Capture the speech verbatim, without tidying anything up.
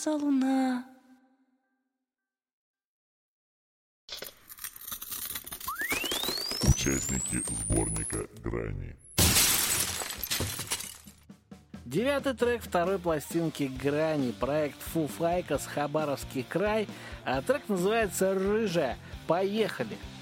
Светится луна. Участники сборника «Грани». Девятый трек второй пластинки «Грани», проект Фу Файкас, Хабаровский край. А трек называется «Рыжая». Поехали!